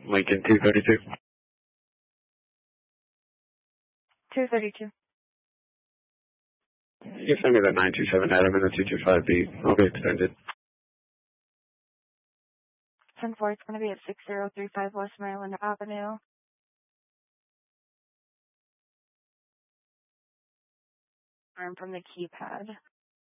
Lincoln 232. 232. You can send me that 927 Adam and the 225B. I'll be extended. 10-4, it's going to be at 6035 West Maryland Avenue. Arm from the keypad.